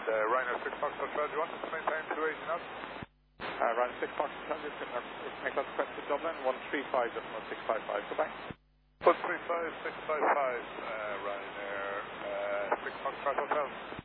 Ryanair 6 Foxtrot 12, you want us to maintain 280 knots? Ryanair 6 Foxtrot 12, you can make that request to Dublin, 135.655, goodbye. 135.655, Ryanair 6 Foxtrot Hotel.